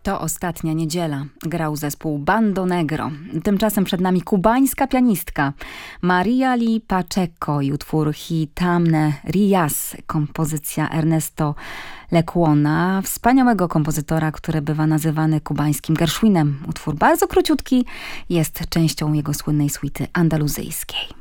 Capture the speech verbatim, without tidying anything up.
To ostatnia niedziela. Grał zespół Bando Negro. Tymczasem przed nami kubańska pianistka Maria Lee Pacheco i utwór Hitamne Rias, kompozycja Ernesto Lecuona, wspaniałego kompozytora, który bywa nazywany kubańskim Gershwinem. Utwór bardzo króciutki, jest częścią jego słynnej suity andaluzyjskiej.